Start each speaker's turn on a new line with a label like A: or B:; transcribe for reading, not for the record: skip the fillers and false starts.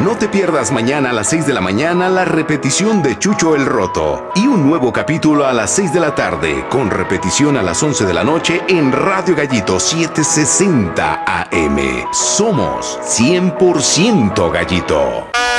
A: No te pierdas mañana a las 6 de la mañana la repetición de Chucho el Roto y un nuevo capítulo a las 6 de la tarde con repetición a las 11 de la noche en Radio Gallito 760 AM. Somos 100% Gallito.